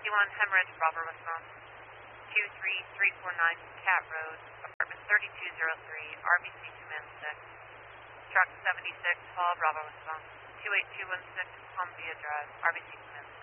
Hemorrhage, Bravo response. 23349 Cat Road, apartment 3203, RBC Command 6. Truck 76, Hall, Bravo response. 28216 Columbia Drive, RBC Command 6.